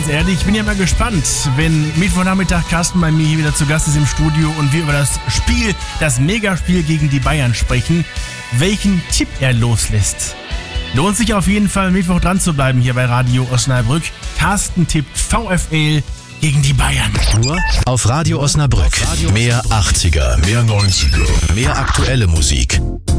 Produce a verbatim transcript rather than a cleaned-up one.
ganz ehrlich, ich bin ja mal gespannt, wenn Mittwochnachmittag Carsten bei mir hier wieder zu Gast ist im Studio und wir über das Spiel, das Megaspiel gegen die Bayern sprechen, welchen Tipp er loslässt. Lohnt sich auf jeden Fall, Mittwoch dran zu bleiben hier bei Radio Osnabrück. Carsten tippt VfL gegen die Bayern. Nur auf Radio Osnabrück. Mehr achtziger, mehr neunziger, mehr aktuelle Musik.